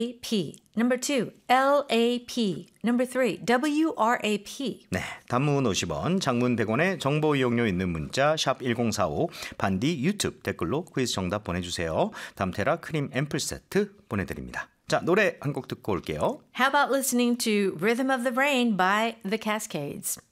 P. Number 2, LAP. Number 3, WRAP. 네, 단문 50원, 장문 100원의 정보 이용료 있는 문자 샵 1045, 반디 유튜브 댓글로 퀴즈 정답 보내주세요. 담테라 크림 앰플 세트 보내드립니다. 자, 노래 한 곡 듣고 올게요. How about listening to Rhythm of the Rain by The Cascades?